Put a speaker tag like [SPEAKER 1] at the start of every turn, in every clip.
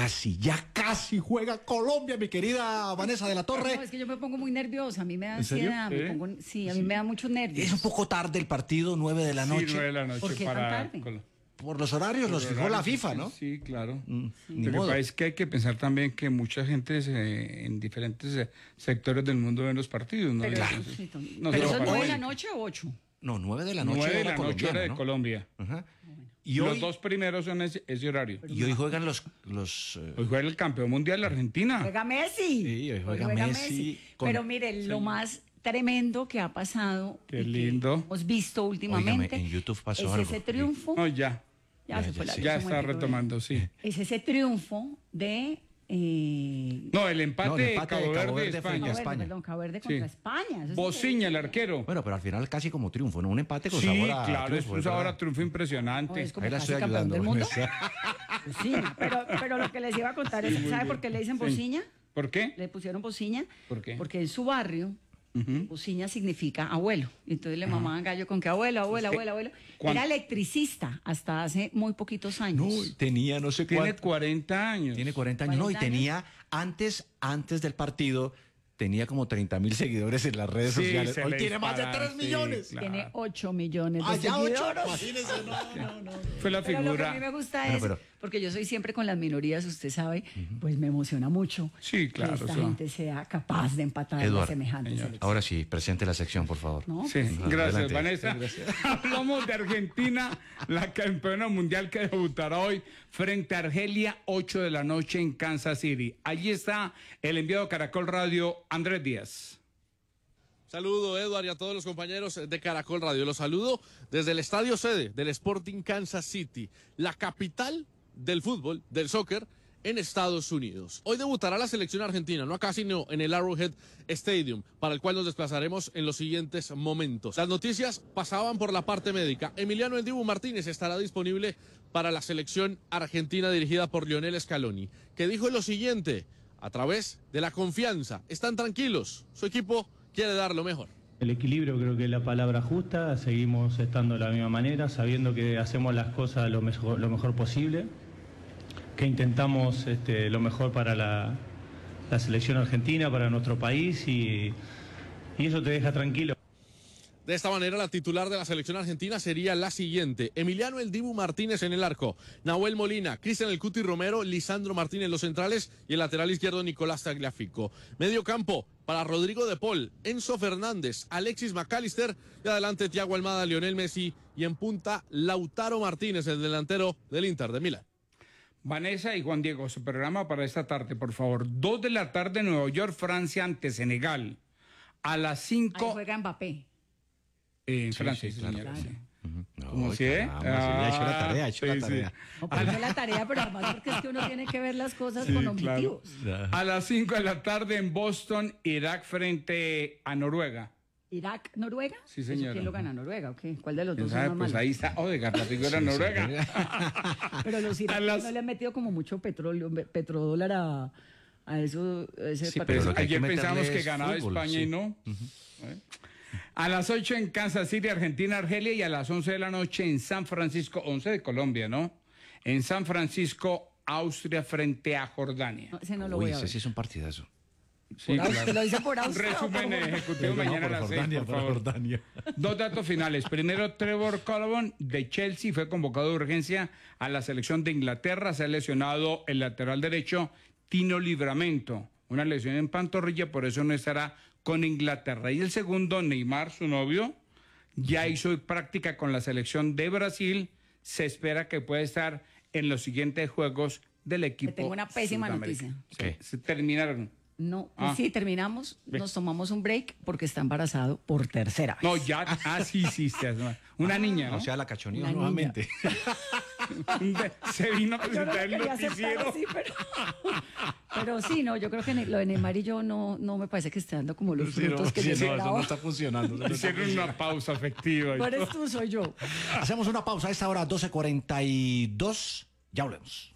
[SPEAKER 1] ya casi juega Colombia, mi querida Vanessa de la Torre.
[SPEAKER 2] No, es que yo me pongo muy nerviosa, a mí me da
[SPEAKER 1] ¿En serio?
[SPEAKER 2] ansiedad, a mí me da muchos nervios.
[SPEAKER 1] Es un poco tarde el partido, 9 de la noche.
[SPEAKER 3] Sí, 9 de la noche.
[SPEAKER 2] ¿Por qué tan tarde?
[SPEAKER 1] Por los horarios los fijó la FIFA, ¿no?
[SPEAKER 3] Sí, claro.
[SPEAKER 1] Ni
[SPEAKER 3] Lo que
[SPEAKER 1] modo.
[SPEAKER 3] pasa es que hay que pensar también que mucha gente en diferentes sectores del mundo ven los partidos, ¿no?
[SPEAKER 2] Pero,
[SPEAKER 3] Entonces,
[SPEAKER 2] sí,
[SPEAKER 3] no
[SPEAKER 2] ¿pero
[SPEAKER 3] solo
[SPEAKER 2] son
[SPEAKER 3] para
[SPEAKER 2] 9 de
[SPEAKER 3] hoy.
[SPEAKER 2] la noche o 8?
[SPEAKER 1] No, 9 de la noche.
[SPEAKER 3] 9 de
[SPEAKER 1] hora
[SPEAKER 3] la noche
[SPEAKER 1] colombiana,
[SPEAKER 3] hora de
[SPEAKER 1] ¿no?
[SPEAKER 3] Colombia.
[SPEAKER 1] Ajá. Y
[SPEAKER 3] Los
[SPEAKER 1] hoy,
[SPEAKER 3] dos primeros son ese horario.
[SPEAKER 1] y hoy juegan los
[SPEAKER 3] Hoy juega el campeón mundial de Argentina.
[SPEAKER 2] Juega Messi.
[SPEAKER 1] Sí, hoy juega Messi con-
[SPEAKER 2] Pero mire, lo más tremendo que ha pasado,
[SPEAKER 3] Qué
[SPEAKER 2] y que
[SPEAKER 3] lindo.
[SPEAKER 2] hemos visto últimamente,
[SPEAKER 1] Óigame, en YouTube pasó
[SPEAKER 2] es
[SPEAKER 1] algo.
[SPEAKER 2] ese triunfo,
[SPEAKER 3] No, ya
[SPEAKER 2] se fue la luz
[SPEAKER 3] está
[SPEAKER 2] un momentico,
[SPEAKER 3] retomando, sí.
[SPEAKER 2] es ese triunfo de
[SPEAKER 3] No, el empate de Cabo Verde y España.
[SPEAKER 1] España.
[SPEAKER 2] Cabo Verde
[SPEAKER 3] Sí.
[SPEAKER 2] contra España. Eso es
[SPEAKER 3] Bociña, el
[SPEAKER 2] increíble.
[SPEAKER 3] arquero.
[SPEAKER 1] Bueno, pero al final casi como triunfo, ¿no? Un empate con
[SPEAKER 3] Sí,
[SPEAKER 1] sabor a
[SPEAKER 3] claro, es
[SPEAKER 1] triunfo,
[SPEAKER 3] un sabor
[SPEAKER 1] ¿verdad?
[SPEAKER 3] a triunfo
[SPEAKER 2] No,
[SPEAKER 3] impresionante.
[SPEAKER 2] es como
[SPEAKER 1] Ahí la
[SPEAKER 2] casi
[SPEAKER 1] estoy
[SPEAKER 2] campeón
[SPEAKER 1] ayudando.
[SPEAKER 2] del mundo. Bociña, pero lo que les iba a contar es, ¿sabe por qué le dicen
[SPEAKER 3] Sí.
[SPEAKER 2] Bociña?
[SPEAKER 3] ¿Por qué?
[SPEAKER 2] Le pusieron Bociña.
[SPEAKER 3] ¿Por qué?
[SPEAKER 2] Porque en su barrio, Bociña significa abuelo. Entonces le mamaban gallo con que abuelo.
[SPEAKER 3] ¿Cuándo?
[SPEAKER 2] Era electricista hasta hace muy poquitos años.
[SPEAKER 1] No, tenía no sé
[SPEAKER 3] Tiene
[SPEAKER 1] cuánto.
[SPEAKER 3] 40 años.
[SPEAKER 1] Tiene 40 años. No, y
[SPEAKER 2] 40 años.
[SPEAKER 1] tenía, antes del partido, tenía como 30,000 seguidores en las redes
[SPEAKER 3] Sí,
[SPEAKER 1] sociales.
[SPEAKER 3] se
[SPEAKER 1] Hoy
[SPEAKER 3] le
[SPEAKER 1] tiene más de 3
[SPEAKER 3] dispara, sí,
[SPEAKER 1] millones.
[SPEAKER 3] claro.
[SPEAKER 2] Tiene 8 millones de
[SPEAKER 1] Ah, ya 8.
[SPEAKER 2] seguidores.
[SPEAKER 1] Imagínense, no.
[SPEAKER 3] Fue la
[SPEAKER 2] Pero lo que a mí
[SPEAKER 3] figura.
[SPEAKER 2] me gusta
[SPEAKER 1] Bueno,
[SPEAKER 2] es,
[SPEAKER 1] pero-
[SPEAKER 2] porque yo soy siempre con las minorías, usted sabe, pues me emociona mucho
[SPEAKER 3] Sí, claro,
[SPEAKER 2] que esta
[SPEAKER 3] eso.
[SPEAKER 2] gente sea capaz de empatar a
[SPEAKER 1] Eduardo,
[SPEAKER 2] semejantes
[SPEAKER 3] señor.
[SPEAKER 2] selecciones.
[SPEAKER 1] Ahora sí, presente la sección, por favor.
[SPEAKER 2] ¿No?
[SPEAKER 3] Sí,
[SPEAKER 2] Pues,
[SPEAKER 3] gracias,
[SPEAKER 1] Adelante.
[SPEAKER 3] Vanessa. Hablamos de Argentina, la campeona mundial que debutará hoy frente a Argelia, 8 de la noche en Kansas City. Allí está el enviado Caracol Radio, Andrés Díaz.
[SPEAKER 4] Saludo, Eduard, y a todos los compañeros de Caracol Radio. Los saludo desde el estadio sede del Sporting Kansas City, la capital del fútbol, del soccer, en Estados Unidos. Hoy debutará la selección argentina, no acá, sino en el Arrowhead Stadium, para el cual nos desplazaremos en los siguientes momentos. Las noticias pasaban por la parte médica. Emiliano El Dibu Martínez estará disponible para la selección argentina dirigida por Lionel Scaloni, que dijo lo siguiente: a través de la confianza, están tranquilos, su equipo quiere dar lo mejor.
[SPEAKER 5] El equilibrio creo que es la palabra justa, seguimos estando de la misma manera, sabiendo que hacemos las cosas lo mejor posible, que intentamos lo mejor para la selección argentina, para nuestro país y eso te deja tranquilo.
[SPEAKER 4] De esta manera, la titular de la selección argentina sería la siguiente: Emiliano El Dibu Martínez en el arco, Nahuel Molina, Cristian El Cuti Romero, Lisandro Martínez los centrales y el lateral izquierdo Nicolás Tagliafico. Medio campo para Rodrigo de Paul, Enzo Fernández, Alexis McAllister y adelante Thiago Almada, Lionel Messi y en punta Lautaro Martínez, el delantero del Inter de Milán.
[SPEAKER 3] Vanessa y Juan Diego, su programa para esta tarde, por favor. 2 de la tarde, Nueva York, Francia ante Senegal. A las
[SPEAKER 2] Ahí
[SPEAKER 3] 5
[SPEAKER 2] juega Mbappé.
[SPEAKER 3] en Francia,
[SPEAKER 1] sí,
[SPEAKER 3] sí,
[SPEAKER 1] claro.
[SPEAKER 3] señora,
[SPEAKER 2] Claro.
[SPEAKER 3] sí.
[SPEAKER 1] No,
[SPEAKER 3] ¿Cómo sí,
[SPEAKER 1] caramba, sí, ha hecho la tarea, ha hecho la
[SPEAKER 3] sí,
[SPEAKER 1] tarea.
[SPEAKER 3] sí.
[SPEAKER 2] No, pues hizo la tarea, pero además porque es que uno tiene que ver las cosas con objetivos.
[SPEAKER 3] A las 5 de la tarde en Boston, Irak frente a Noruega.
[SPEAKER 2] Irak, Noruega.
[SPEAKER 3] Sí,
[SPEAKER 2] ¿Eso
[SPEAKER 3] señora.
[SPEAKER 2] ¿Quién lo gana? Noruega, ¿ok? ¿Cuál de los
[SPEAKER 3] ¿Quién
[SPEAKER 2] dos
[SPEAKER 3] sabe?
[SPEAKER 2] es más
[SPEAKER 3] Pues
[SPEAKER 2] malo?
[SPEAKER 3] ahí está Odegaard, la figura Noruega.
[SPEAKER 2] Pero los
[SPEAKER 3] A
[SPEAKER 2] iraquíes
[SPEAKER 3] las-
[SPEAKER 2] no le han metido como mucho petrodólar a eso, ese
[SPEAKER 1] Sí,
[SPEAKER 2] paquete.
[SPEAKER 1] pero lo que hay que
[SPEAKER 3] Ayer pensamos
[SPEAKER 1] meterle
[SPEAKER 3] que
[SPEAKER 1] es
[SPEAKER 3] ganaba
[SPEAKER 1] fútbol,
[SPEAKER 3] España
[SPEAKER 1] sí.
[SPEAKER 3] y no. A las 8 en Kansas City, Argentina, Argelia, y a las 11 de la noche en San Francisco, 11 de Colombia, ¿no? En San Francisco, Austria frente a Jordania.
[SPEAKER 2] No, ese no lo
[SPEAKER 1] Uy,
[SPEAKER 2] voy a
[SPEAKER 1] ese
[SPEAKER 2] ver.
[SPEAKER 1] sí es un partidazo.
[SPEAKER 3] Sí,
[SPEAKER 2] ¿Te lo dice por
[SPEAKER 3] Un
[SPEAKER 2] Austria o
[SPEAKER 3] resumen
[SPEAKER 2] por-
[SPEAKER 3] ejecutivo mañana a las 6, por favor.
[SPEAKER 1] Jordania.
[SPEAKER 3] 2 datos finales. Primero, Trevor Colvin de Chelsea fue convocado de urgencia a la selección de Inglaterra. Se ha lesionado el lateral derecho Tino Livramento, una lesión en pantorrilla, por eso no estará con Inglaterra. Y el segundo, Neymar, su novio, ya hizo práctica con la selección de Brasil. Se espera que pueda estar en los siguientes juegos del equipo.
[SPEAKER 2] tengo una pésima
[SPEAKER 3] sudamericano.
[SPEAKER 2] noticia.
[SPEAKER 1] ¿Qué?
[SPEAKER 3] Se terminaron.
[SPEAKER 2] No,
[SPEAKER 3] Ah.
[SPEAKER 2] sí, terminamos, nos tomamos un break porque está embarazado por tercera vez.
[SPEAKER 3] No, ya. Sí. Una niña, ¿no?
[SPEAKER 1] O sea, la cachoneó
[SPEAKER 2] Una
[SPEAKER 1] nuevamente.
[SPEAKER 3] Se vino a
[SPEAKER 2] Yo no
[SPEAKER 3] presentar el
[SPEAKER 2] quería aceptar
[SPEAKER 3] noticiero.
[SPEAKER 2] así, pero sí, no, yo creo que lo de Neymar y yo no me parece que esté dando como los frutos que yo
[SPEAKER 1] eso
[SPEAKER 2] esperaba.
[SPEAKER 1] no está funcionando. eso no está
[SPEAKER 3] Hicieron una pausa afectiva.
[SPEAKER 2] No eres tú, soy yo.
[SPEAKER 1] Hacemos una pausa a esta hora, 12:42. Ya volvemos.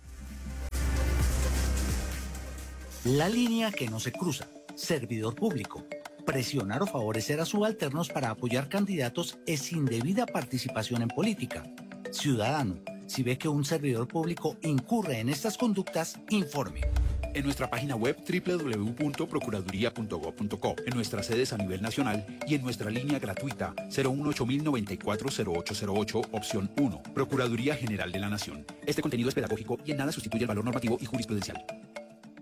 [SPEAKER 6] La línea que no se cruza. Servidor público. Presionar o favorecer a subalternos para apoyar candidatos es indebida participación en política. Ciudadano, Si ve que un servidor público incurre en estas conductas, informe.
[SPEAKER 7] En nuestra página web www.procuraduría.gov.co, en nuestras sedes a nivel nacional y en nuestra línea gratuita 018-094-0808, opción 1. Procuraduría General de la Nación. Este contenido es pedagógico y en nada sustituye el valor normativo y jurisprudencial.